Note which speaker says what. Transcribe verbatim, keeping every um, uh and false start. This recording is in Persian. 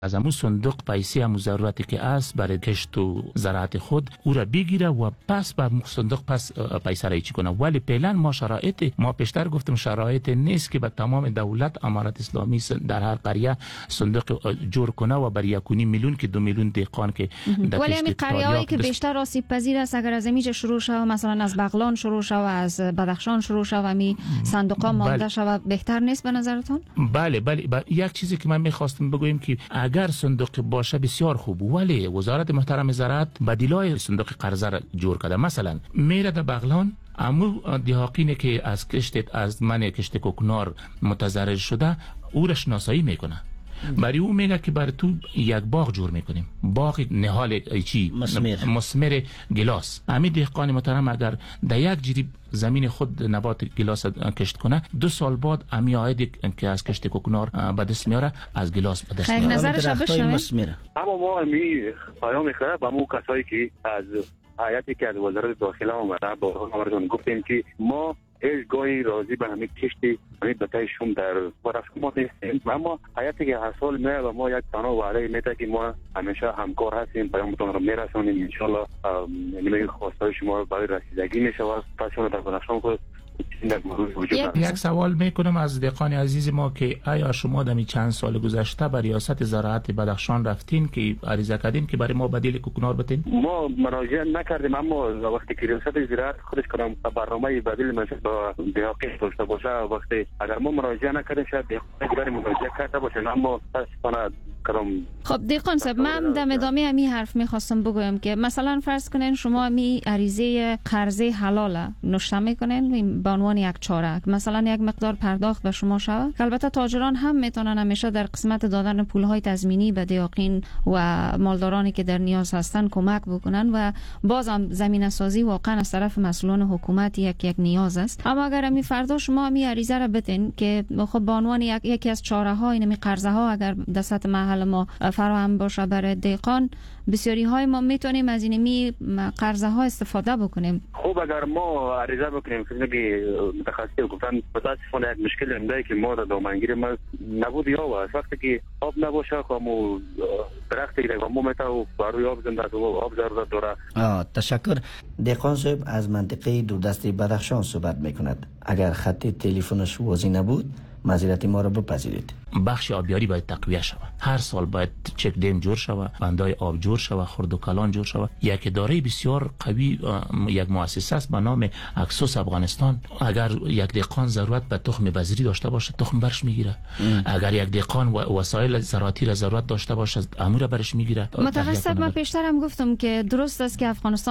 Speaker 1: از همون صندوق پیسی همون ضرورتی که است برای کشت و زراعت خود او را بگیره و پس به صندوق پس پیسه را چی کنه. ولی فعلا ما شرایط ما پیشتر گفتم شرایط نیست که به تمام دولت امارت اسلامی در هر قریه صندوق جور کنه و برای یک میلیون که دو میلیون دهقان که
Speaker 2: ولی همین قریه‌ای که بیشتر آسیب پذیر است اگر از اینجا شروع شود، مثلا از بغلان شروع شود، از بدخشان شروع شود، می صندوقا مانده بله. شود، بهتر نیست به نظرتون؟
Speaker 1: بله بله, بله. یک چیزی که من می‌خواستم بگویم که اگر صندوق باشه بسیار خوب، ولی وزارت محترم زراعت بدیلای صندوق قرضه را جور کرده. مثلا میره در بغلان امو دیهاقینی که از کشت از من کشت کوکنار متضرر شده او را شناسایی میکنه، برای او میگه که برای تو یک باغ جور میکنیم، باغ نهال چی مسمر, مسمر گلاس. همین دهقان محترم اگر در یک جریب زمین خود نبات گلاس کشت کنه، دو سال بعد امی عاید که از کشت کوکنار به دست میاره از گلاس به دست میاره.
Speaker 2: نظرش بشنوید.
Speaker 3: اما ما می پیام میخوره به مو کسایی که از هیئتی که از وزارت داخله اومده با همراهان گفتیم که ما هیچ گاهی راضی به همین کشتی همین بتایشون در برفت ما نیستیم، اما حیاتی که هر سال میاد و ما یک تنها وعده میده که ما همیشه همکار هستیم، پیامتون رو میرسونیم. انشالله نمیگه خواستای شما برای رسیدگی میشه و پس شما در بنفشان خود
Speaker 1: یک, یک سوال میکنم از دهقان عزیز ما که آیا شما در چند سال گذشته به ریاست زراعت بدخشان رفتین که عریضه کردین که برای ما بدیل کوکنار بتین؟
Speaker 3: ما مراجعه نکردیم، اما وقتی که ریاست زراعت خودش کنم برنامه بدیل مناسب با دهقان داشته باشه، وقتی اگر ما مراجعه نکردیم شاید دهقان برای مراجعه کرده باشه، اما متاسفانه کردم.
Speaker 2: خب دهقان صاحب، من در ادامه همین حرف میخواستم بگویم که مثلا فرض کنین شما می عریضه قرضه حلاله نوشته میکنین به عنوان یک چاره، مثلا یک مقدار پرداخت به شما شود، البته تاجران هم میتونن همیشه در قسمت دادن پولهای تضمینی به دیاقین و مالدارانی که در نیاز هستن کمک بکنن و بازم زمینه سازی واقعا از طرف مسئولان حکومت یک یک نیاز است. اما اگر می فردا شما می عریضه را بتین که خب به عنوان یک یکی از چاره ها این می قرضه ها اگر دست محل ما فراهم باشه برای دیقان، بسیاری های ما میتونیم از این می قرضه ها استفاده بکنیم.
Speaker 3: خوب اگر ما عریضه بکنیم که متخصص گفتن متاسفانه یک مشکل اینه که ما در دامنگیر ما نبود یا و وقتی که آب نباشه خامو درختی که ما متو برای آب زنده و آب ضرورت داره.
Speaker 4: آه تشکر. دهقان صاحب از منطقه دوردست بدخشان صحبت میکند. اگر خط تلفنش واضح نبود معذرت ما را بپذیرید.
Speaker 1: بخش آبیاری باید تقویه شود. هر سال باید چک دیم جور شود، بندای آب جور شود، خرد و کلان جور شود. یک اداره بسیار قوی یک مؤسسه است به نام اکسوس افغانستان. اگر یک دهقان ضرورت به تخم بذری داشته باشه تخم برش میگیره. اگر یک دهقان و وسایل زراعتی را ضرورت داشته باشه امور برش میگیره.
Speaker 2: متخصص من پیشتر هم گفتم که درست است که افغانستان